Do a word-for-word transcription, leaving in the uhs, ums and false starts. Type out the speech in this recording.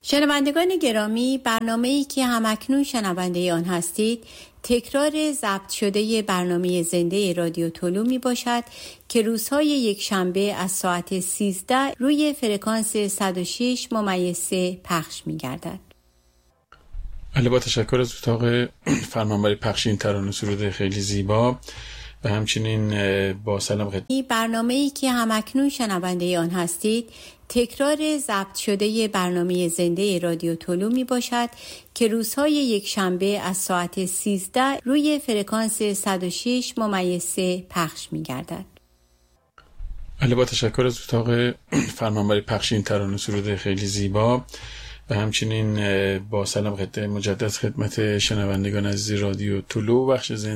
شنوندگان گرامی، برنامه‌ای که همکنون شنونده آن هستید تکرار ضبط شده برنامه زنده رادیو طلوع می باشد که روزهای یک شنبه از ساعت سیزده روی فرکانس صد و شش ممیز سه پخش می گردد. بله، با تشکر از اتاق فرمانبری پخش این ترانه سروده خیلی زیبا و همچنین با سلام خدمت برنامه‌ای که همکنون شنونده آن هستید تکرار ضبط شده برنامه زنده رادیو طلوع می باشد که روزهای یک شنبه از ساعت سیزده روی فرکانس صد و شش ممیز سه پخش می گردد. بله، با تشکر از اتاق فرمانبری پخش این ترانه سروده خیلی زیبا و همچنین با سلام مجدد خدمت شنوندگان عزیز رادیو طلوع بخش زنده